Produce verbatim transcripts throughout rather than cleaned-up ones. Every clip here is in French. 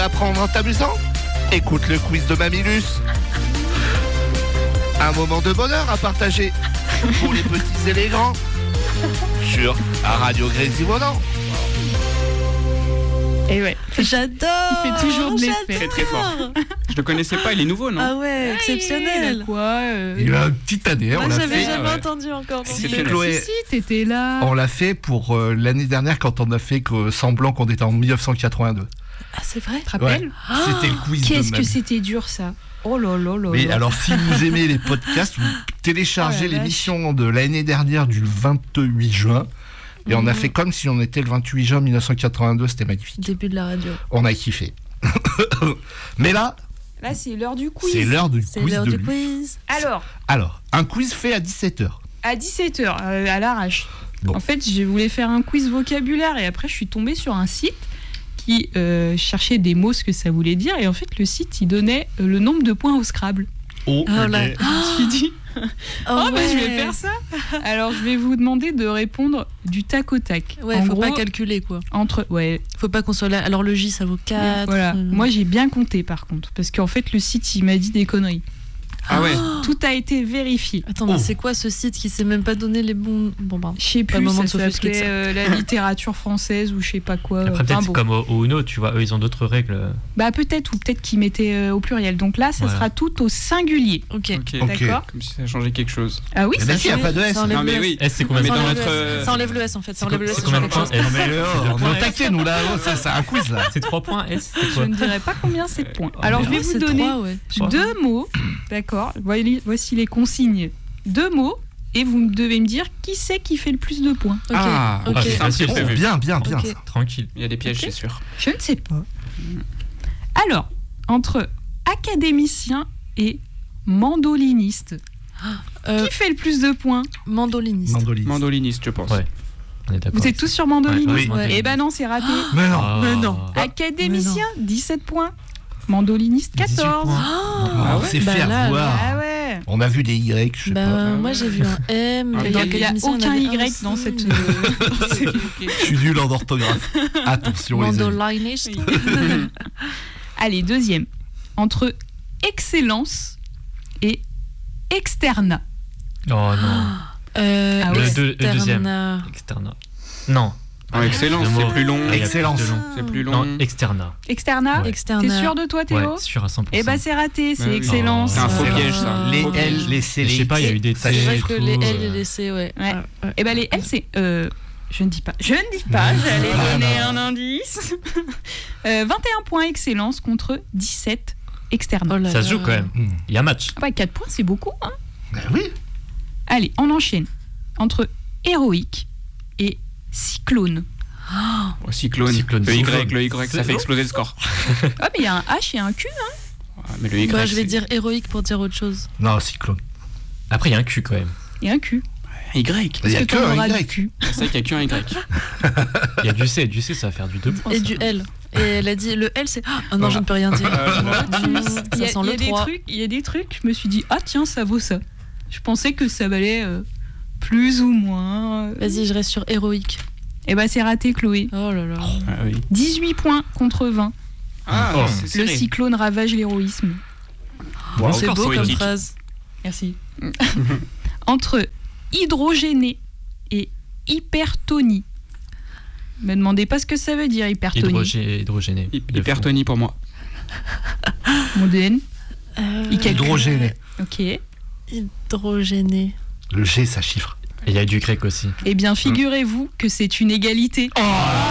Apprendre en t'amusant? Écoute le quiz de Mamilus. Un moment de bonheur à partager pour les petits et les grands sur Radio Grésivaudan. Et ouais. J'adore. Il fait toujours de l'effet. Très très fort. Je le connaissais pas, il est nouveau, non? Ah ouais, exceptionnel. Quoi euh... Il a une petite année, on Moi, l'a j'avais fait. jamais ouais. entendu encore. Si, Donc, Chloé. Si, si, t'étais là. On l'a fait pour euh, l'année dernière quand on a fait que, semblant qu'on était en dix-neuf cent quatre-vingt-deux. Ah, c'est vrai. Tu te rappelles? Ouais. C'était le quiz de Qu'est-ce que Mam. c'était dur ça. Oh là là là. Mais là. alors, si vous aimez les podcasts, vous téléchargez Oh la l'émission de l'année dernière du vingt-huit juin. Et on a Mhm. fait comme si on était le vingt-huit juin mille neuf cent quatre-vingt-deux, c'était magnifique. Début de la radio. On a kiffé. Mais là, Là, c'est l'heure du quiz. c'est l'heure du C'est quiz l'heure de du Luc. quiz. Alors, Alors, un quiz fait à dix-sept heures. à dix-sept heures, euh, à l'arrache. Bon. En fait, je voulais faire un quiz vocabulaire et après, je suis tombée sur un site qui euh, cherchait des mots, ce que ça voulait dire. Et en fait, le site, il donnait euh, le nombre de points au Scrabble. Oh, Oh là. ok. Je me suis dit, Oh, oh, bah, je vais ouais. faire ça. Alors, je vais vous demander de répondre du tac au tac. Ouais, en faut gros, pas calculer quoi. entre. Ouais, Faut pas qu'on soit là. Alors le J ça vaut quatre. voilà. euh, Moi, j'ai bien compté par contre. Parce qu'en fait, le site, il m'a dit des conneries. Ah ouais. Tout a été vérifié. Attends, mais Oh. c'est quoi ce site qui sait même pas donner les bons. Bon, pardon. Je sais Pas le plus, moment ça de s'offusquer de s'appelait ça. euh, la littérature française ou je sais pas quoi. Après, peut-être Enfin, c'est bon. comme au, au Uno, tu vois, eux ils ont d'autres règles. Bah peut-être, ou peut-être qu'ils mettaient euh, au pluriel. Donc là, ça Voilà. sera tout au singulier. Ok. Ok. Ok. D'accord. Comme si ça changeait quelque chose. Ah oui, Eh ça ben si, y a change. pas de S. Ça enlève Non mais le oui. Eh, c'est combien de Mais Ça dans enlève notre, le S. euh, Ça enlève le S en fait. Ça c'est enlève co- le S. c'est ça combien change de quelque points? chose. Non, mais euh, on points, est au taquet, nous, là. Oh, c'est c'est un quiz, là. C'est trois points S, c'est Je quoi? ne dirais pas combien c'est de points. Oh, Alors je vais Ouais, vous c'est donner trois, ouais. deux mots. D'accord. Voici voici les consignes. Deux mots. Et vous devez me dire qui c'est qui fait le plus de points. Ok. Ah, ok. ah, c'est facile, Oh, c'est vu. bien, bien, bien. Ok. ça. Tranquille. Il y a des pièges, Ok. c'est sûr. Je ne sais pas. Alors, entre académicien et mandoliniste, Euh, qui fait le plus de points? Mandoliniste. Mandoline. Mandoliniste, je pense. Ouais. On est d'accord. Vous êtes tous sur mandoliniste? Ouais, Oui. ouais, Eh ben non, c'est raté. Mais non. Ah. Mais non. Académicien, dix-sept points. Mandoliniste, dix-huit quatorze. points. Ah, on s'est Bah fait là, avoir. Ah ouais. On a vu des Y, je sais Bah, pas. moi j'ai vu un M. Ah, Il n'y a, dans il y a l'académicien, aucun il y en avait un Y dans aussi, cette. mais- euh, Je suis nul en orthographe. Attention, les amis. Mandoliniste. Allez, deuxième. Entre excellence et externa. Oh non. Euh, Ah ouais. externa. Le deux- le deuxième. Externa. Non. Ah, excellence, Le c'est mot. plus long. Ah, il y a Excellence. plus de long. C'est plus long. Non, externa. Externa. Ouais. Externa. T'es sûr de toi, Théo? Ouais, sûr à cent pour cent. Eh ben c'est raté, c'est Bah oui. excellence. C'est un faux Euh, piège, ça. Les Faux L, piège. les C, Je les sais pas, il y a eu des Ça, T C'est j'ai- vrai et que tout, les L euh, et les C, ouais. Ouais. Ah, ouais. Eh ben les L c'est. euh, je ne dis pas. Je ne dis pas. J'allais Ah, donner non. un indice. Euh, vingt et un points excellence contre dix-sept externa. Oh là Ça se là. joue quand même. Hmm. Il y a match. Ah ouais, quatre points c'est beaucoup. Hein. Ben oui. Allez, on enchaîne. Entre héroïque et cyclone. Oh, cyclone. Cyclone. Le Y, le Y, ça C'est fait bon. exploser le score. Ah mais il y a un H et un Q. Ah, mais le Y, Bah, je vais c'est- dire héroïque pour dire autre chose. Non, cyclone. Après, il y a un cul quand même. Et un Q. Y. Il y a Est-ce que t'en auras un du Y. Q? C'est vrai qu'il n'y a qu'un Y. Il y a du C. Du C, ça va faire du deux points. Et ça. du L. Et elle a dit le L c'est. Ah non, Voilà. je ne peux rien dire. Euh, Mmh, Il y ça a, sent il y le a des trois. trucs, il y a des trucs, je me suis dit, ah tiens, ça vaut ça. Je pensais que ça valait euh, plus ou moins. euh. Vas-y, je reste sur héroïque. Eh ben c'est raté, Chloé. Oh là là. Ah oui. dix-huit points contre vingt. Ah, Oh. c'est Le serré. cyclone ravage l'héroïsme. Wow, C'est encore beau comme poétique. phrase. Merci. Entre hydrogéné et hypertonie. Me demandez pas ce que ça veut dire, hypertonie. Hydrogé- Hydrogéné. Hy- de fond. Hypertonie pour moi. Mon D N. Euh, Il calcule. Hydrogéné. Ok. Hydrogéné. Le G, ça chiffre. Et il y a du grec aussi. Eh bien, figurez-vous que c'est une égalité. Ah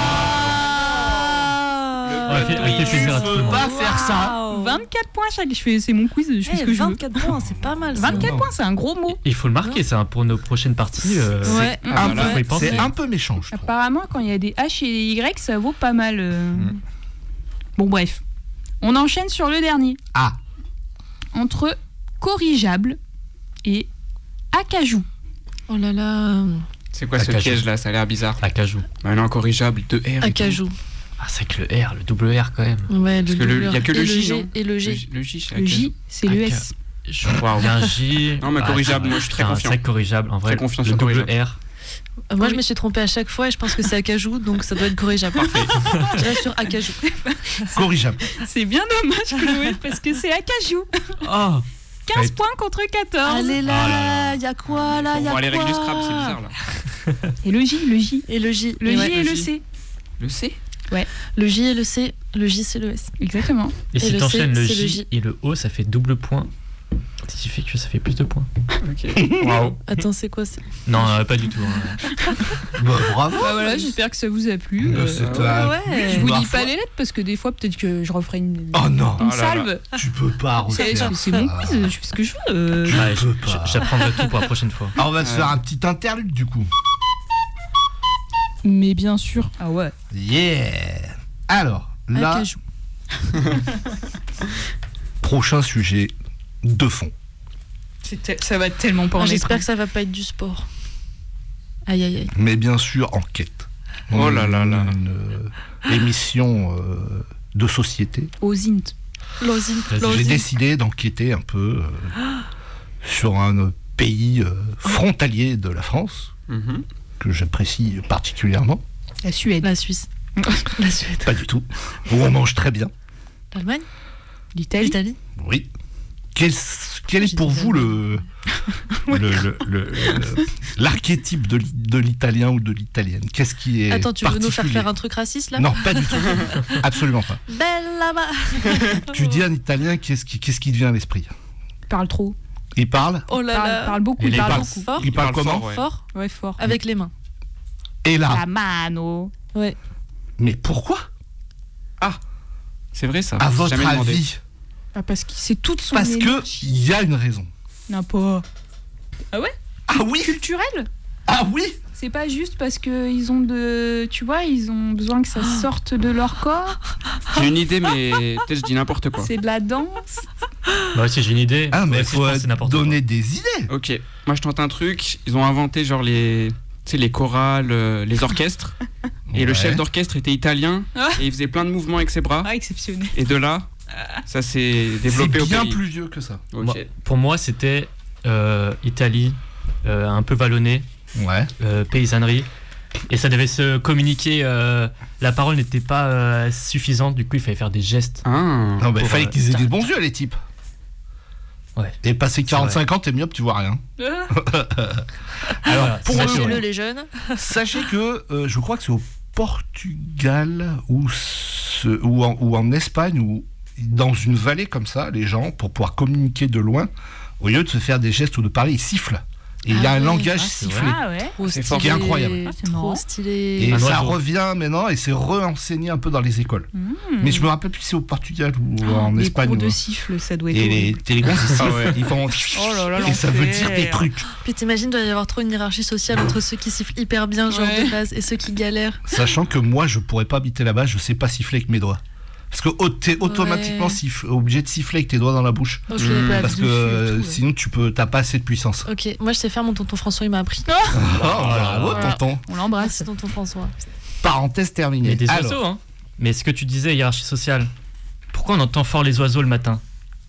Ouais, fait- ouais, fait plaisir à tout le monde. pas faire ça. Waouh. vingt-quatre points chaque. Je fais, c'est mon quiz, je fais Eh, ce que je veux. vingt-quatre points, c'est pas mal. ça. vingt-quatre points, c'est un gros mot. Il faut le marquer, ça, pour nos prochaines parties. euh, Ouais. Ah, Un bah là, peu- faut y penser. C'est un peu méchant, je trouve. Apparemment, quand il y a des H et des Y, ça vaut pas mal. euh. Mm. Bon, bref. On enchaîne sur le dernier. Ah. Entre corrigeable et acajou. Oh là là. C'est quoi ce Acajou. piège là? Ça a l'air bizarre. Acajou. Maintenant, incorrigeable, deux R. et tout. Acajou. Ah, c'est que le R, le double R quand même. Ouais, Parce que le- il y a que le et J, G, non Et le Le G. J, le J, c'est Le J, c'est le Aca- S. Je Waouh. il y a un J. Non, mais corrigeable, Ah, moi, je suis très putain, confiant. C'est corrigeable. En vrai, Très confiant le sur double corrigeable. R. Euh, Moi, Oui. je me suis trompée à chaque fois et je pense que c'est acajou, donc ça doit être corrigeable. Parfait. Je reste sur acajou. Corrigeable. C'est bien dommage, Chloé, parce que c'est Acajou. Oh quinze Ouais. points contre quatorze. Allez Ah là là, il y a quoi là On y a voit les quoi règles du Scrabble, c'est bizarre là. Et le J, le J. Et le J. Le Et J ouais, et le le J. C. Le C. Le J et le C. Le J, c'est le S. Exactement. Et Et si le t'enchaînes C, le c'est J, le J. et le O, ça fait double point. Ce qui fait que ça fait plus de points. Ok. Waouh. Attends, c'est quoi c'est... Non, euh, pas du tout. hein. Bah, bravo. Bah voilà, j'espère que ça vous a plu. Euh, Euh, c'est ouais, un- ouais. je vous Ma lis pas foi. les lettres parce que des fois peut-être que je referai une, Oh non, une Oh là là. salve. tu peux pas C'est refaire c'est mon ça. quiz, je fais ce que je veux. euh. Ouais, peux j- pas. J'apprendrai tout pour la prochaine fois. Alors, on va se Ouais. faire un petit interlude du coup. Mais bien sûr. Ah ouais. Yeah. Alors, là, Acajou. prochain sujet de fond. C'est te- Ça va tellement pas Ah, en J'espère écran. que ça va pas être du sport. Aïe, aïe, aïe. Mais bien sûr, enquête. On Oh là est là là. Une euh, émission euh, de société. Aux int. Lozine. Vas-y. J'ai Lozine. décidé d'enquêter un peu euh, sur un pays euh, frontalier de la France, Mhm. que j'apprécie particulièrement. La Suède. La Suisse. La Suède. Pas du tout. Où on mange très bien. L'Allemagne. L'Italie. L'Italie. Oui. Quel, quel est J'ai pour dit vous le, le, le- le- le- l'archétype de, l'i- de l'italien ou de l'italienne? Qu'est-ce qui est Attends, tu veux nous faire particulier faire un truc raciste là? Non, pas du tout. Absolument pas. Belle là-bas. Tu dis un italien, qu'est-ce qui, qu'est-ce qui te vient à l'esprit? Parle trop. Il parle Oh là Parle, là. parle beaucoup. Il Il parle parle- beaucoup. Fort. Il parle parle comment? fort, ouais. Fort. Ouais, fort. Avec les mains. Et là La mano. Ouais. Mais pourquoi? C'est vrai ça. À j'ai votre jamais demandé. avis? Ah, parce que c'est toute son Parce que énergie. il y a une raison. Non, pas. Ah oui? Culturel. Ah oui? C'est pas juste parce que ils ont de, tu vois, ils ont besoin que ça sorte de leur corps. J'ai une idée, mais peut-être je dis n'importe quoi. C'est de la danse. Bah aussi, j'ai une idée. Ah, mais Ouais, il si, je faut pense que c'est n'importe donner des idées. Ok. Moi, je tente un truc. Ils ont inventé genre les, tu sais, les chorales, euh, les orchestres. Et le Ouais. chef d'orchestre était italien. Ah. Et il faisait plein de mouvements avec ses bras. Ah, exceptionnel. Et de là, ça s'est C'est développé au bien pays. plus vieux que ça. Ok. Moi, pour moi, c'était euh, Italie, euh, un peu vallonné, Ouais. euh, paysannerie. Et ça devait se communiquer. euh, la parole n'était pas euh, suffisante, du coup, il fallait faire des gestes. Ah. Non, mais il Pour, fallait euh, qu'ils aient ta- des bons yeux, les types. Ouais. Et passer quarante-cinq ans, t'es myope, tu vois rien. Alors, pour c'est eux, sûr. Sachez-le les jeunes. Sachez que euh, je crois que c'est au Portugal ou, ce- ou, en, ou en Espagne ou dans une vallée comme ça, les gens, pour pouvoir communiquer de loin, au lieu de se faire des gestes ou de parler, ils sifflent. Et il y a Ah un ouais. langage Ah, c'est sifflé. Ah ouais. Trop C'est stylé. fort. Qui est incroyable. Ah, c'est marrant. Trop stylé. Et Un ça oiseau. revient maintenant et c'est re-enseigné un peu dans les écoles. Mmh. Mais je me rappelle plus si c'est au Portugal ou en Les Espagne. cours ou- de siffle, ça doit être Et les, horrible. et les gars, ils, Ah ouais. ils font. Oh là là, et ça veut l'enfer. dire des trucs. Puis t'imagines, doit y avoir trop une hiérarchie sociale entre ceux qui sifflent hyper bien, genre Ouais. de base, et ceux qui galèrent. Sachant que moi, je pourrais pas habiter là-bas, je sais pas siffler avec mes doigts. Parce que au- t'es automatiquement Ouais. siff- obligé de siffler avec tes doigts dans la bouche. Ok, Mmh. bah, Parce que dessus et euh, tout, ouais. sinon, tu peux, t'as pas assez de puissance. ok. Moi, je sais faire, mon tonton François, il m'a appris. Oh, bravo, Voilà. tonton. On l'embrasse. Merci, tonton François. Parenthèse Il y terminée. a des Alors, oiseaux, hein. Mais ce que tu disais, hiérarchie sociale, pourquoi on entend fort les oiseaux le matin?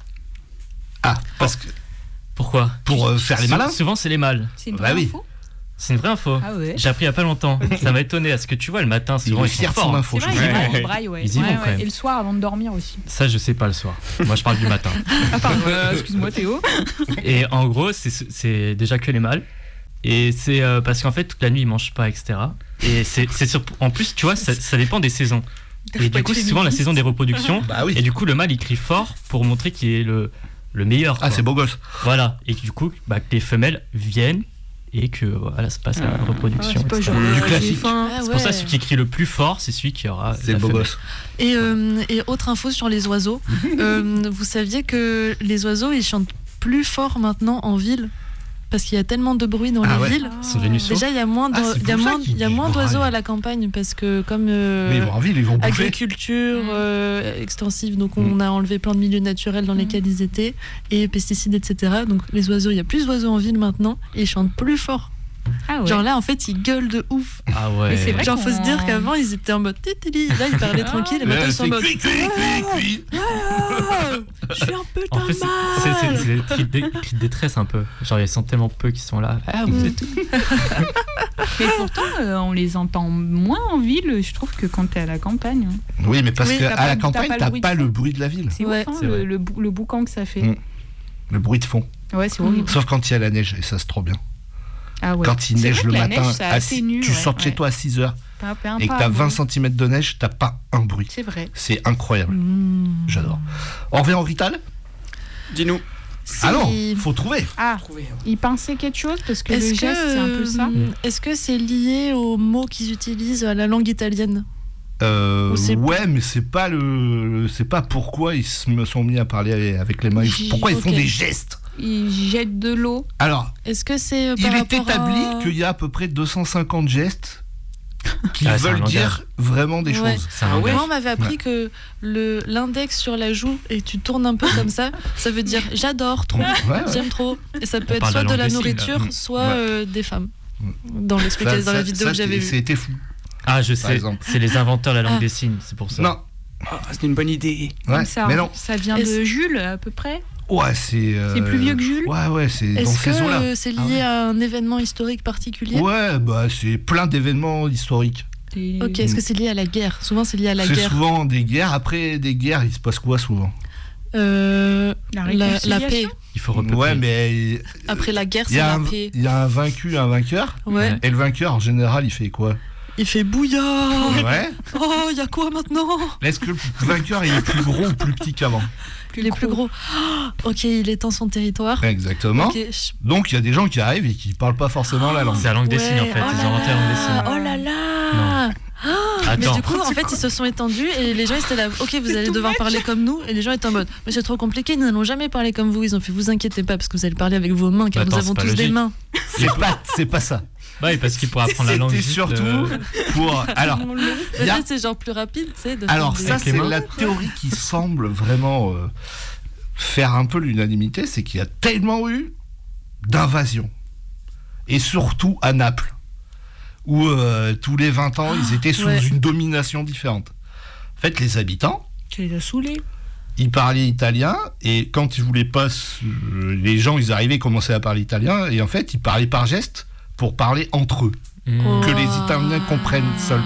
ah, parce que Pourquoi? pour euh, faire les Sou- malins. Souvent, c'est les mâles. C'est une Bah vraie oui. info. C'est une vraie info. Ah ouais. J'ai appris il y a pas longtemps. Ça m'a étonné. Est-ce que tu vois, le matin, Il souvent, est ils sont fier de son forts. info. C'est je vrai, trouve. ils y Ouais. vont au braille, ouais. Ils y Ouais, vont, ouais. quand même. Et le soir avant de dormir aussi. Ça, je sais pas le soir. Moi, je parle du matin. Ah pardon, euh, excuse-moi Théo. Et en gros, c'est, c'est déjà que les mâles. Et c'est euh, parce qu'en fait, toute la nuit, ils mangent pas, et cetera. Et c'est, c'est sur- en plus, tu vois, ça, ça dépend des saisons. Et du coup, c'est souvent la saison des reproductions. Bah oui. Et du coup, le mâle, il crie fort pour montrer qu'il est le, le meilleur. Ah, quoi. c'est beau gosse. Voilà. Et du coup, bah, que les femelles viennent et que voilà, se passe la Ah. reproduction. c'est pas et cetera. genre Du euh, classique. j'ai faim. Ah C'est ouais. pour ça, celui qui crie le plus fort, c'est celui qui aura. C'est la beau femelle. gosse. Et, euh, et autre info sur les oiseaux. Euh, vous saviez que les oiseaux, ils chantent plus fort maintenant en ville parce qu'il y a tellement de bruit dans Ah les ouais. villes. Ils sont devenus sourds. Déjà, il y a moins de- Ah, c'est il y a pour ça moins, qu'ils il y a disent moins d'oiseaux braille. à la campagne parce que comme euh, Mais ils vont en ville, ils vont bouffer. agriculture Mm. euh, extensive, donc on Mm. a enlevé plein de milieux naturels dans Mm. lesquels ils étaient et pesticides, et cetera. Donc les oiseaux, il y a plus d'oiseaux en ville maintenant et ils chantent plus fort. Ah ouais. Genre là, en fait, ils gueulent de ouf. Ah ouais. Mais c'est vrai Genre, qu'on- faut se dire qu'avant, ils étaient en mode tétéli. Là, ils parlaient tranquille et maintenant, Euh, ils sont en c'est mode cuit, cuit, cuit, cuit. Ah, je suis un peu En fait, c'est, c'est, c'est, c'est des cris de, dé- cris de détresse un peu. Genre, ils sont tellement peu qu'ils sont là. Ah, vous êtes. Mais pourtant, euh, on les entend moins en ville, je trouve, que quand t'es à la campagne. hein. Oui, mais parce Oui, qu'à t'as la pas- campagne, t'as pas le t'as bruit pas de le fond. bruit de la ville, C'est Ouais, ouf, hein, c'est le, vrai. le, bou- le boucan que ça fait. Mm. le bruit de fond. Ouais, c'est horrible. Sauf quand il y a la neige, et ça c'est trop bien. Ah ouais. Quand il C'est neige vrai le que la matin, neige, ça à six- atténue, tu ouais, sors de chez ouais. toi à six heures Pas- pas un et que pas, t'as ouais. vingt centimètres de neige, t'as pas un bruit. C'est vrai. C'est incroyable. Mmh. J'adore. On revient au Rital. Dis-nous. Si- Ah non, faut trouver. Ah, il pensait quelque chose parce que le Est-ce geste, c'est un peu ça. euh, Est-ce que c'est lié aux mots qu'ils utilisent à la langue italienne? Euh, Ou c'est- ouais, mais c'est pas le, c'est pas pourquoi ils se me sont mis à parler avec les mains. J- Pourquoi ils font ok. des gestes. Il jette de l'eau. Alors, Est-ce que c'est euh, il par est rapport établi à... qu'il y a à peu près deux cent cinquante gestes qui Ah, c'est un veulent langage. dire vraiment des Ouais. choses. C'est un Ah ouais langage. Moi, on m'avait appris que le l'index sur la joue et tu tournes un peu comme ça, ça veut dire j'adore trop, Ouais, ouais. j'aime trop. Et ça peut On être parle soit de de la la langue des signes, nourriture, là. soit Ouais. euh, des femmes. Mm. Dans l'explication, Ça- dans la ça- vidéo ça, que j'avais vue. C'était fou. Ah, je Par sais. exemple. C'est les inventeurs de la langue Ah. des signes, c'est pour ça. Non, Ah, c'est une bonne idée. ouais, Comme ça, mais non. ça vient Est-ce- de Jules, à peu près. Ouais, c'est. euh, C'est plus vieux que Jules Ouais, ouais, c'est dans Est-ce ces que eaux-là. euh, c'est lié à un événement historique particulier? Ouais, bah c'est plein d'événements historiques. Des- Ok, est-ce que c'est lié à la guerre? Souvent, c'est lié à la C'est guerre. souvent des guerres. Après des guerres, il se passe quoi souvent? Euh, La la, la réconciliation. paix. Il faut repeupler. Ouais, mais Après la guerre, il y, c'est a la un- paix. il y a un vaincu et un vainqueur. Ouais. Ouais. Et le vainqueur, en général, il fait quoi? Il fait bouillard. Ouais. Oh, il y a quoi maintenant? Est-ce que le vainqueur il est plus gros ou plus petit qu'avant? Il est plus gros. Oh, ok, il étend son territoire. Exactement. Ok, je- Donc il y a des gens qui arrivent et qui parlent pas forcément la langue. C'est la langue des Ouais, signes en fait. oh Ils là ont inventé la langue des là, signes. Oh là là. Mais Attends. du coup, en fait, ils se sont étendus et les gens ils étaient là. Ok, vous allez devoir parler comme nous. Et les gens étaient en mode, mais c'est trop compliqué. Nous n'allons jamais parler comme vous. Ils ont fait, vous inquiétez pas parce que vous allez parler avec vos mains, car Attends, nous avons c'est pas tous des logique. mains. C'est pas, c'est pas ça. Ouais, parce qu'il pourra apprendre la langue. C'était juste, surtout euh, pour. Alors, il y a- Peut-être c'est genre plus rapide, tu sais. de alors faire ça des- c'est les mains. la théorie qui semble vraiment euh, faire un peu l'unanimité, c'est qu'il y a tellement eu d'invasions et surtout à Naples où euh, tous les vingt ans ils étaient sous ouais. une domination différente. En fait, les habitants Tu les as saoulés. ils parlaient italien et quand ils voulaient pas, se- les gens ils arrivaient, ils commençaient à parler italien et en fait ils parlaient par geste pour parler entre eux, hmm. que les Italiens comprennent seulement.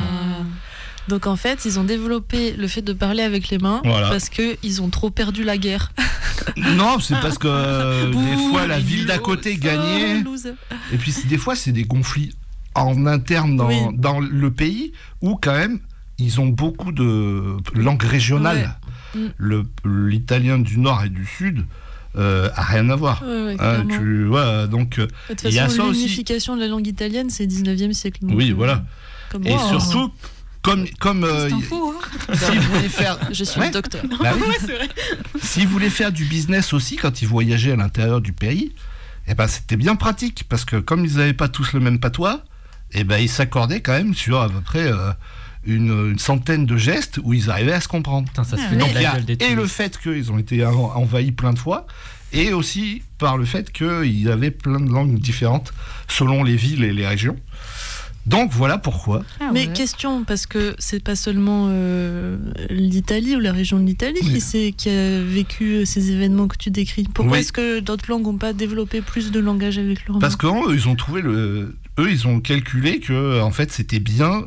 Donc en fait, ils ont développé le fait de parler avec les mains Voilà. parce que ils ont trop perdu la guerre. Non, c'est parce que euh, des Bouh, fois la les ville d'à nulos. côté gagnait Oh, loser. et puis c'est- des fois c'est des conflits en interne dans, Oui. dans le pays où quand même ils ont beaucoup de langues régionales. Ouais. Mm. Le- L'italien du nord et du sud euh, a rien à voir. Ouais, ouais, Hein, clairement. tu, ouais, donc euh, De toute il y a façon, ça aussi. l'unification de la langue italienne, c'est dix-neuvième siècle. donc, Oui, euh, voilà. Comme Et moi, hein. surtout, comme, comme euh, C'est info, hein. s'ils voulaient faire, Je suis Ouais. docteur. bah oui. S'ils voulaient faire du business aussi quand ils voyageaient à l'intérieur du pays, eh ben c'était bien pratique parce que comme ils n'avaient pas tous le même patois, eh ben ils s'accordaient quand même sur à peu près euh, une, une centaine de gestes où ils arrivaient à se comprendre. Putain, ça se Ah, fait ouais. dans Donc il y la a gueule des et le touristes. fait qu'ils ont été en- envahis plein de fois, et aussi par le fait qu'ils avaient plein de langues différentes selon les villes et les régions. Donc voilà pourquoi. Ah Mais ouais. question, parce que c'est pas seulement euh, l'Italie ou la région de l'Italie Oui. qui, s'est- qui a vécu euh, ces événements que tu décris. Pourquoi Oui. est-ce que d'autres langues n'ont pas développé plus de langage avec leur Parce main qu'eux, ils ont trouvé le, eux, ils ont calculé que en fait, c'était bien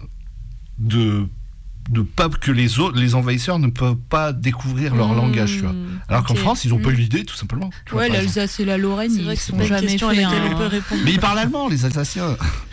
de de pas que les autres, les envahisseurs ne peuvent pas découvrir leur Mmh, langage, tu vois. Alors qu'en ok. France, ils n'ont pas eu Mmh. l'idée, tout simplement. tu vois, Ouais, par exemple. l'Alsace et la Lorraine, C'est vrai ils que c'est sont pas une jamais question à fait laquelle un... on peut répondre. Mais ils parlent allemand, les Alsaciens.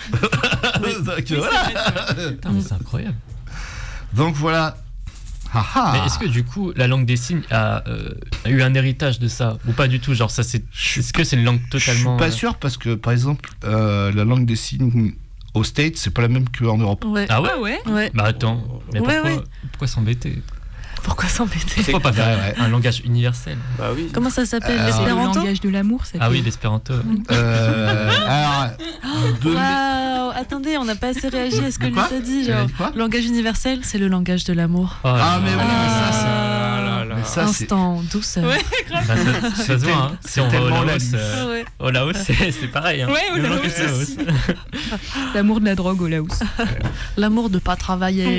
Donc, voilà. Putain, mais c'est incroyable. Donc voilà. Ah, ah. Mais est-ce que du coup, la langue des signes a, euh, a eu un héritage de ça ou pas du tout? Genre, ça, c'est. Est-ce que c'est une langue Je suis totalement. pas euh, sûr parce que, par exemple, euh, la langue des signes aux States, c'est pas la même qu'en Europe. Ouais. Ah ouais? Ah ouais. Ouais. Bah attends, mais Ouais, pourquoi, ouais. pourquoi s'embêter? Pourquoi s'embêter? Pourquoi pas faire Ouais, ouais. un langage universel? Bah oui. Comment ça s'appelle? Euh, C'est le L'espéranto? langage de l'amour, ça Ah fait- oui, l'espéranto. Euh, alors, de mes- Waouh! Attendez, on n'a pas assez réagi à ce que De quoi lui a dit. Elle a Genre, dit quoi langage universel, c'est le langage de l'amour. Oh là Ah, mais là. oui, mais ça, c'est- Ah là là. mais ça, c'est- Instant douceur. Ouais. Bah, ça, ça se voit, hein. Si on va au tellement la Laos, liste. euh, Ah ouais. au Laos, c'est c'est pareil. Hein. Ouais, au Même Laos langage de aussi. Laos. L'amour de la drogue au Laos. L'amour de pas travailler.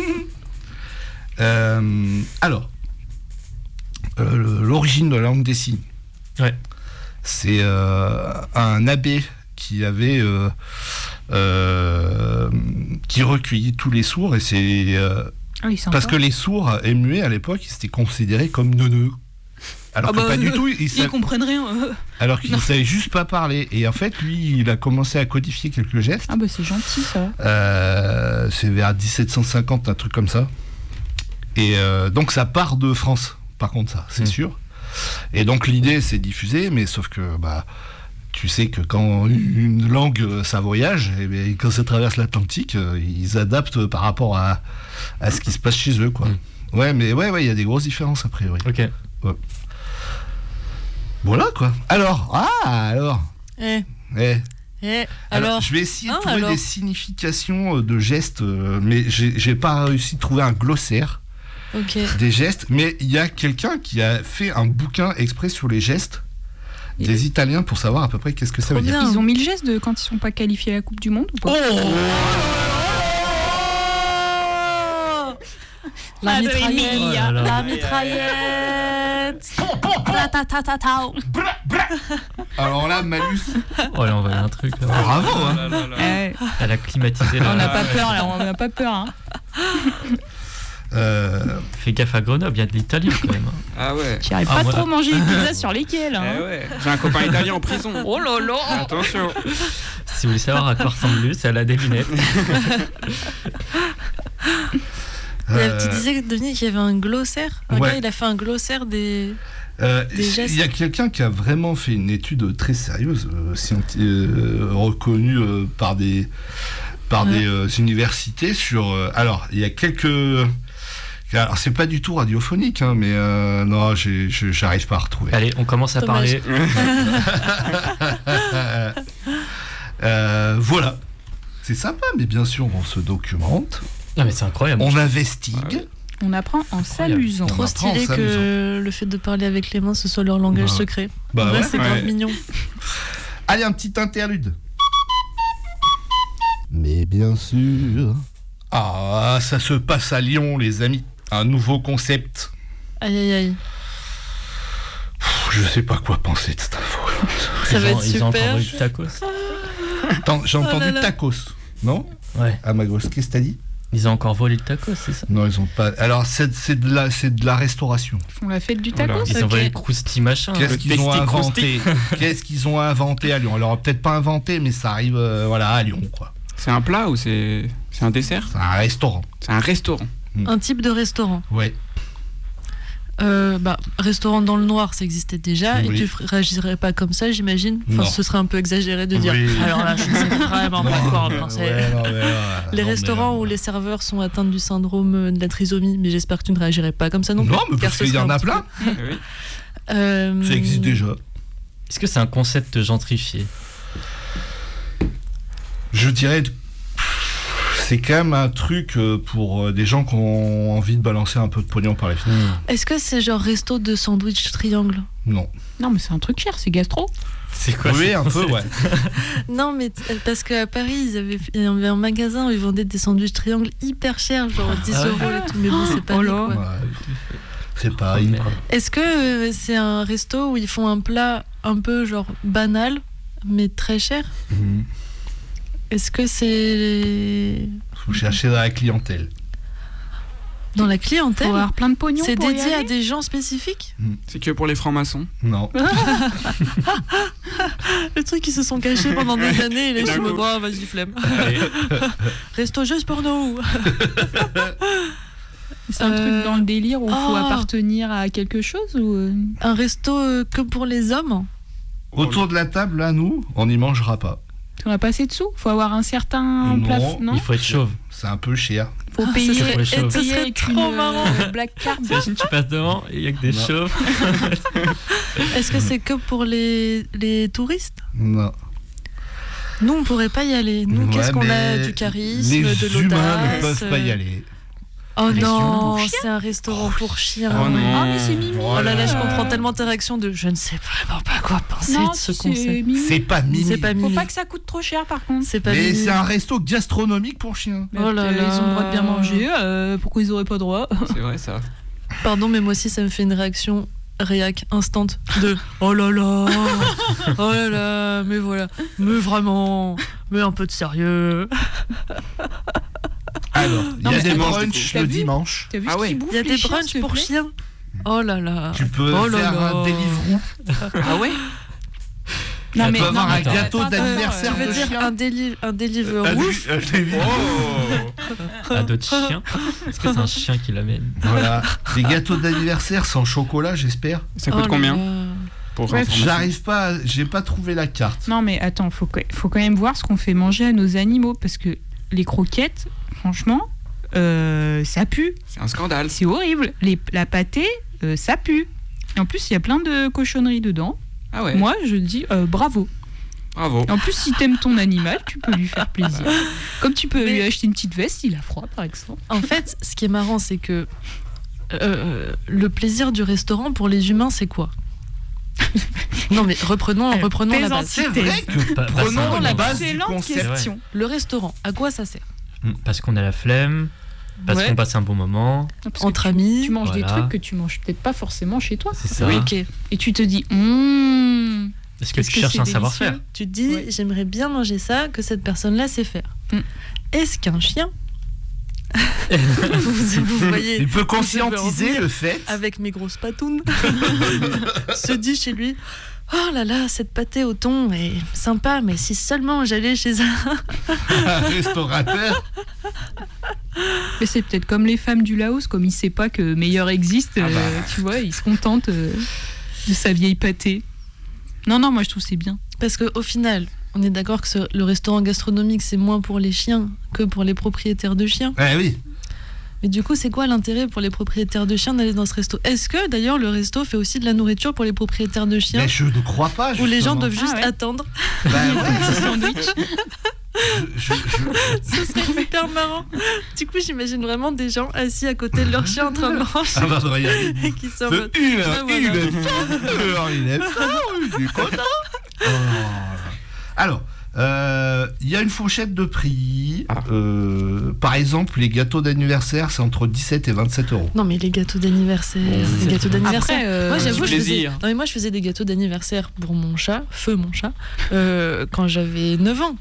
Euh, alors, euh, l'origine de la langue des signes. Ouais. C'est euh, un abbé qui avait euh, euh, qui recueillit tous les sourds et c'est euh, Ah oui, parce que les sourds et muets à l'époque ils étaient considérés comme neuneux. Alors Ah que bah, pas du euh, tout, ils Ils savaient, comprennent rien. euh. alors qu'ils ne savaient juste pas parler. Et en fait, lui, il a commencé à codifier quelques gestes. Ah bah c'est gentil ça. Euh, c'est vers dix-sept cent cinquante, un truc comme ça. Et euh, donc ça part de France, par contre, ça, c'est Mmh. sûr. Et donc l'idée, c'est diffuser, mais sauf que bah, tu sais que quand une langue, euh, ça voyage, et bien, quand ça traverse l'Atlantique, euh, ils adaptent par rapport à, à ce qui se passe chez eux, quoi. Mmh. Ouais, mais ouais, ouais, il y a des grosses différences a priori. Ok. Voilà, quoi. Alors, ah, alors, Eh, eh. eh, Alors, alors, je vais essayer de hein, trouver alors des significations euh, de gestes, euh, mais j'ai j'ai pas réussi à trouver un glossaire ok. des gestes. Mais il y a quelqu'un qui a fait un bouquin exprès sur les gestes Et- des Italiens pour savoir à peu près qu'est-ce que ça Trop veut dire. bien. Ils ont mis le geste de quand ils sont pas qualifiés à la Coupe du Monde ou pas La Ah, de mitraillette, Emilia. Oh là là. la mitraillette. Ta ta ta ta ta. Alors là, malus, Oh, elle a envoyé un truc. Là. bravo. Hein. Ah là là là. Ouais. Elle a climatisé On n'a là. pas peur là, on n'a pas peur. Hein. Euh, Fais gaffe à Grenoble, il y a de l'italien quand même. Ah ouais. J'arrive Ah, pas voilà. trop manger les pizzas sur lesquelles. Eh Hein. ouais. J'ai un copain italien en prison. Oh là là. Attention. Si vous voulez savoir à quoi ressemble Luce, elle a des lunettes. euh, Tu disais, Denis, qu'il y avait un glossaire. Un Ouais. gars, il a fait un glossaire des. euh, des gestes. il y a quelqu'un qui a vraiment fait une étude très sérieuse, euh, scienti- euh, reconnue euh, par des par Ouais. des euh, universités sur. euh, alors, il y a quelques. Alors, c'est pas du tout radiophonique, hein, mais euh, non, j'ai- je- j'arrive pas à retrouver. Allez, on commence à Dommage. parler. Euh, voilà. C'est sympa, mais bien sûr, on se documente, Non, mais c'est incroyable. on investigue. Ouais. On apprend en s'amusant. On Trop apprend en stylé s'amusant. que le fait de parler avec les mains, ce soit leur langage Bah ouais. secret. Bah En vrai, ouais. c'est grave Ouais. mignon. Allez, un petit interlude. Mais bien sûr. Ah, ça se passe à Lyon, les amis. Un nouveau concept. Aïe aïe aïe. Pff, je sais pas quoi penser de cette info. Ça va Ils ont- être Ils ont encore super. eu du tacos. Attends, j'ai entendu Oh là là. tacos. Non Ouais. À Magos, qu'est-ce que t'as dit? Ils ont encore volé le tacos, c'est ça? Non, ils ont pas. Alors, c'est c'est de, la- c'est de la restauration. Ils font la fête du Voilà. tacos. Ils ont Ok. volé le crousti machin. Qu'est-ce le qu'ils ont Testi inventé Qu'est-ce qu'ils ont inventé à Lyon? Alors, peut-être pas inventé, mais ça arrive euh, voilà, à Lyon, quoi. C'est un plat ou c'est c'est un dessert? C'est un restaurant. C'est un restaurant. Un type de restaurant. Ouais. Euh, bah, restaurant dans le noir, ça existait déjà. Oui. Et tu f- réagirais pas comme ça, j'imagine. Enfin, Non. ce serait un peu exagéré de dire. Oui. Alors là, je ne sais vraiment pas quoi en penser. Ouais, non, mais, euh, Les non, restaurants mais, où les serveurs sont atteints du syndrome de la trisomie, mais j'espère que tu ne réagirais pas comme ça non plus. Non, mais car parce ce qu'il y serait en un a petit plein. Eh oui. peu- Euh, Ça existe déjà. Est-ce que c'est un concept gentrifié? Je dirais. C'est quand même un truc euh, pour euh, des gens qui ont envie de balancer un peu de pognon par les fenêtres. Est-ce que c'est genre resto de sandwich triangle? Non. Non, mais c'est un truc cher, c'est gastro. C'est quoi Oui, ce un peu, concept? ouais. Non, mais t- parce qu'à Paris, ils avaient, il y avait un magasin où ils vendaient des sandwichs triangles hyper chers, genre dix Ah ouais. euros et tout. Mais bon, c'est pas Oh vrai, là. quoi. Ouais. C'est pareil. Oh, merde. quoi. Est-ce que euh, c'est un resto où ils font un plat un peu genre banal, mais très cher? Mhm. Est-ce que c'est Faut chercher dans la clientèle. dans la Faut clientèle? avoir plein de pognon. C'est pour y dédié à aller. des gens spécifiques? C'est que pour les francs-maçons. Non. Le truc, ils se sont cachés pendant des années et là, Et ils d'un se me coup- disent, vas-y, flemme. Allez. Resto juste pour nous. C'est un Euh, truc dans le délire où il faut oh. appartenir à quelque chose ou euh, Un resto euh, que pour les hommes? Autour de la table, là, nous, on n'y mangera pas. on a pas assez de sous. Faut avoir un certain Non. plafond. Non. Il faut être chauve. C'est un peu cher. Faut Ah, payer. ce serait- pour les chauves. ce payer serait avec trop une, marrant. euh, black card. T'imagines, tu passes devant et il y a que des Non. chauves. Est-ce que c'est que pour les, les touristes? Non. Nous, on pourrait pas y aller. Nous, Ouais, qu'est-ce qu'on a? mais Du charisme, les de humains ne l'audace. peuvent pas y aller. Oh Restaurant non, pour chiens. c'est un restaurant pour chiens. Oh non. Ah, mais c'est mimi. Oh là là, je Euh, comprends tellement tes réactions de je ne sais vraiment pas quoi penser Non, de ce si, concept. c'est mimi. C'est pas mimi. C'est pas Faut mimi. pas que ça coûte trop cher par contre. C'est pas Mais mimi. c'est un resto gastronomique pour chiens. Mais Oh là euh, là. Ils ont le droit de bien manger. euh, pourquoi ils auraient pas droit? C'est vrai ça. Pardon, mais moi aussi, ça me fait une réaction réac instant de oh là là, oh là là, mais voilà, mais vraiment, mais un peu de sérieux. Alors, il y Non, a mais des t'as brunchs vu le dimanche. T'as vu Ah ce ouais. qu'ils bouffent, Il y a les des chiens, brunchs s'il te pour plaît chiens. Oh là là. Tu peux Oh là faire là. un Deliveroo. Ah ouais. Non, Tu mais peux avoir non, un mais attends, gâteau attends, d'anniversaire Tu attends, veux de dire chien. un, déli- un Deliveroo Un ouf deli- un Deliveroo. Oh. À d'autres chiens. Est-ce que c'est un chien qui l'amène? Voilà. Des gâteaux d'anniversaire sans chocolat, j'espère. Ça Oh coûte là combien là. pour Ouais, information J'arrive pas, à- j'ai pas trouvé la carte. Non, mais attends, faut, que- faut quand même voir ce qu'on fait manger à nos animaux, parce que les croquettes, franchement, euh, ça pue. C'est un scandale. C'est horrible. Les, la pâtée, euh, ça pue. Et en plus, il y a plein de cochonneries dedans. Ah ouais. Moi, je dis euh, bravo. Bravo. En plus, si t'aimes ton animal, tu peux lui faire plaisir. Comme tu peux Mais- lui acheter une petite veste, il a froid, par exemple. En fait, ce qui est marrant, c'est que euh, le plaisir du restaurant pour les humains, c'est quoi? Non mais reprenons, Alors, reprenons la tes base. C'est vrai que Pas- pas prenons ça, la non. base du Excellente concept. question. Le restaurant, à quoi ça sert? Parce qu'on a la flemme, parce Ouais. qu'on passe un bon moment. Parce que Entre tu, amis. tu manges des Voilà. trucs que tu manges peut-être pas forcément chez toi. C'est ça. Oui, ok. Et tu te dis, Hum, Est-ce que Est-ce tu que cherches c'est un délicieux savoir-faire? Tu te dis, Ouais. j'aimerais bien manger ça, que cette personne-là sait faire. Mm. Est-ce qu'un chien, vous, vous voyez, Il peut Je conscientiser vais en venir. le fait. avec mes grosses patounes, se dit chez lui, oh là là, cette pâtée au thon est sympa, mais si seulement j'allais chez un... Un restaurateur. mais c'est peut-être comme les femmes du Laos, comme il sait pas que meilleur existe, Ah bah. euh, tu vois, il se contente euh, de sa vieille pâtée. Non, non, moi je trouve que c'est bien. Parce qu'au final, on est d'accord que ce- le restaurant gastronomique, c'est moins pour les chiens que pour les propriétaires de chiens. Eh oui. Mais du coup, c'est quoi l'intérêt pour les propriétaires de chiens d'aller dans ce resto? Est-ce que d'ailleurs le resto fait aussi de la nourriture pour les propriétaires de chiens? Mais je ne crois pas. Où les gens justement. doivent juste Ah ouais. attendre? Bah ouais, Ce sandwich. je- je- je- Ce serait hyper marrant. Du coup, j'imagine vraiment des gens assis à côté de leur chien en train de Ah manger bah, regardez. et qui sont en mode, C'est une, Ah, voilà. une, deux heures, il aime ça, il est content. Oh. Alors, euh, il y a une fourchette de prix. Ah. Euh, par exemple, les gâteaux d'anniversaire, c'est entre dix-sept et vingt-sept euros. Non mais les gâteaux d'anniversaire, Bon, les gâteaux d'anniversaire. Après, euh, Moi du j'avoue, je faisais... plaisir. non mais moi je faisais des gâteaux d'anniversaire pour mon chat, feu mon chat, euh, quand j'avais neuf ans.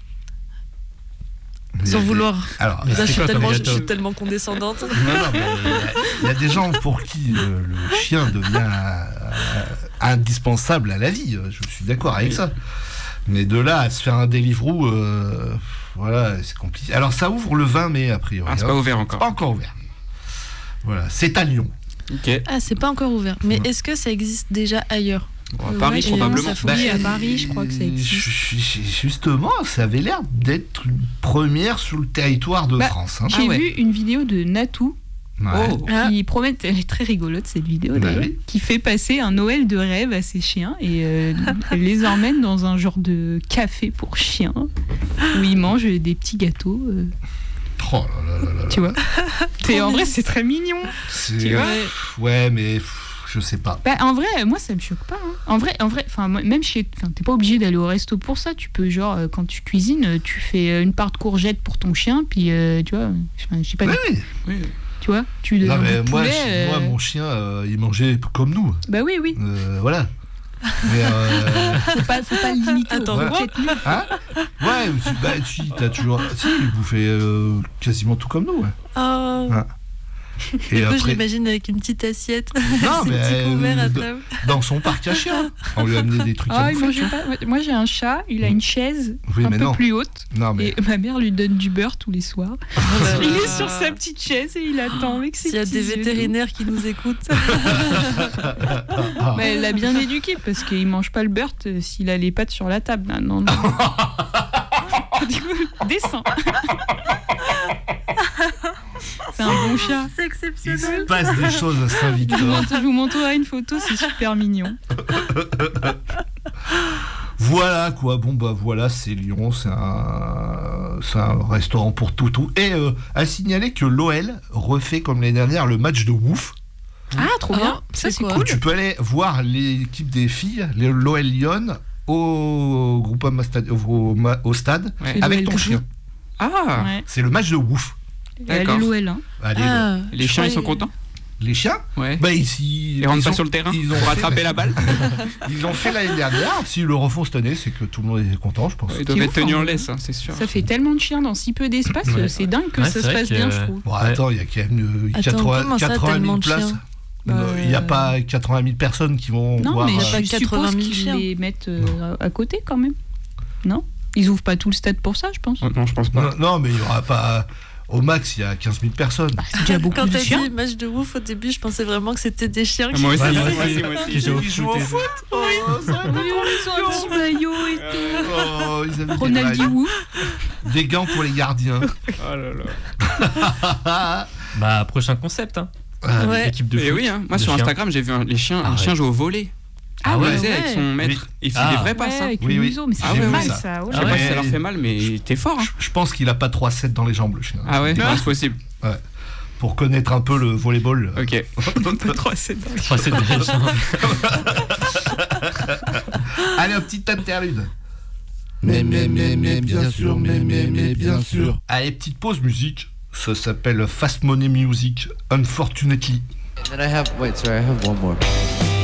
Il y a Sans des- vouloir. Alors, Mais Là, c'est je suis, quoi comme tellement, je gâteau suis tellement condescendante. non, non, mais il y a- il y, a des gens pour qui le, le chien devient euh, indispensable à la vie. Je suis d'accord avec Oui. ça. Mais de là à se faire un Deliveroo, euh, voilà, c'est compliqué. Alors, ça ouvre le vingt mai, a priori. Ah, c'est hein. pas ouvert C'est encore. pas encore ouvert. Voilà, c'est à Lyon. Ok. Ah, c'est pas encore ouvert. Mais Ouais. est-ce que ça existe déjà ailleurs? Bon, à Euh, Paris, ouais, et probablement. ça faut- Oui, à Paris, je crois que ça existe. Ju- ju- Justement, ça avait l'air d'être une première sur le territoire de Bah, France. hein. J'ai Ah ouais. vu une vidéo de Natou Ouais. Oh. Ah. qui promet, elle est très rigolote cette vidéo Bah d'ailleurs, oui. qui fait passer un Noël de rêve à ses chiens et euh, elle les emmène dans un genre de café pour chiens où ils mangent des petits gâteaux, euh, Oh là là là là. tu vois. Et en mignon. vrai, c'est très mignon. C'est- Tu vois. pff, ouais, mais pff, je sais pas. Bah, en vrai, moi, ça me choque pas. hein. En vrai, en vrai, enfin, moi, même chez, enfin, t'es pas obligé d'aller au resto pour ça. Tu peux, genre, euh, quand tu cuisines, euh, tu fais euh, une part de courgette pour ton chien, puis, euh, tu vois, je je sais pas, Oui, oui. Oui. tu vois, tu Non, un mais bout de moi, poulet, je- euh, moi, mon chien, euh, il mangeait comme nous. bah oui, oui. Euh, voilà. Mais euh, Faut pas, faut pas le limiter. Attends, aux quoi croquettes nues. hein ouais, tu- bah, si, t'as toujours. Si, il bouffait euh, quasiment tout comme nous. ouais. Oh. Ah. Et Du coup, je après, l'imagine avec une petite assiette, Non, ses mais, petits euh, couverts à de- table. dans son parc à chiens, on lui a amené des trucs Ah, à il bouffer. mangeait pas. Moi, j'ai un chat, il a une chaise Oui, un mais peu non. plus haute. Non, mais. Et ma mère lui donne du beurre tous les soirs. Il est sur sa petite chaise et il attend avec ses S'il y a petits des yeux doux. vétérinaires qui nous écoutent. Ah. Bah, elle l'a bien éduqué parce qu'il mange pas le beurre euh, s'il a les pattes sur la table. Ah, non, non. Du coup, descends. C'est un bon chat. C'est Il exceptionnel. se passe des choses à Je vous, Saint-Victor. montre- je vous montrerai une photo, c'est super mignon. Voilà quoi, bon bah voilà, c'est Lyon, c'est un, c'est un restaurant pour toutou. Et euh, à signaler que l'O L refait comme l'année dernière le match de Wouf. Ah, trop Ah, bien. Ça, c'est c'est quoi cool. Où tu peux aller voir l'équipe des filles, l'O L Lyon, au, Groupama Stade- au, ma- au stade, Ouais. C'est avec l'O L ton que chien. Ah, Ouais. C'est le match de Wouf. Et elle est D'accord. l'O L. Hein. Allez, Ah, les je chiens, ils croyais- sont contents? Les chiens, Ouais. bah, ils, ils, Ils rentrent pas ont- sur le terrain ils ont pour fait- attraper la balle. Ils l'ont fait l'année dernière. S'ils le refont cette année, c'est que tout le monde est content, je pense. Ils doivent C'est être ouf, tenus en en vrai. laisse, hein, c'est sûr. Ça fait tellement de chiens dans si peu d'espace, Ouais. c'est dingue que Ouais, ça c'est se vrai passe que- bien, je trouve. Bon, Ouais. attends, il y a quand même euh, Attends, quatre-vingts comment ça, quatre-vingt tellement mille de places. chiens Non, Bah, il n'y a pas quatre-vingt mille personnes qui vont Non, voir. mais il y a euh, pas je quatre-vingt suppose mille qu'ils chiens. les mettent euh, à côté quand même. Non? Ils ouvrent pas tout le stade pour ça, je pense. Oh, non, je pense pas. non, non, mais il n'y aura pas. Au max, il y a quinze mille personnes. Bah, c'est déjà beaucoup Quand de t'as chiens. dit match de ouf au début, je pensais vraiment que c'était des chiens. Moi aussi, Ouais, moi moi aussi, aussi. moi aussi. Qui joue au Ils jouent au foot. Oh, ça aurait été trop Ils ont un petit maillot et tout. Oh, ils avaient des Ronaldo blagues. ouf. Des gants pour les gardiens. Oh là là. Bah, prochain concept, hein. Ah, Ouais. Équipe de Et foot. oui, hein. moi de sur chiens. Instagram, j'ai vu un, les chiens, un Arrête. chien jouer au volley. Ah ouais. Tu sais, ouais. avec son maître. Il fait Ah. des vrais passes. Ouais, hein. avec Oui, le oui. museau, mais ça Ah fait ouais, mal oui. ça. Oh Je là sais là. pas mais- si ça leur fait mal, mais t'es fort. Hein. Je, je pense qu'il a pas trois sept dans les jambes, le chien. Ah ouais, Ah. c'est possible. Pour connaître un peu le volleyball. Ok. Trois, c'est des chiens. Allez, un petit interlude. Mais, mais, mais, mais, bien sûr, mais, mais, mais, bien sûr. Allez, petite pause musique. Ça s'appelle Fast Money Music, Unfortunately. And then I have, wait, sorry, I have one more.